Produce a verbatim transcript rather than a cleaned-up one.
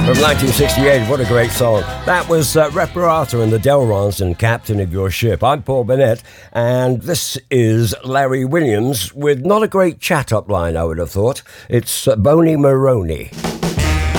From nineteen sixty-eight, what a great song. That was uh, Reparata and the Delrons and Captain of Your Ship. I'm Paul Burnett, and this is Larry Williams with not a great chat-up line, I would have thought. It's uh, Boney Maroney.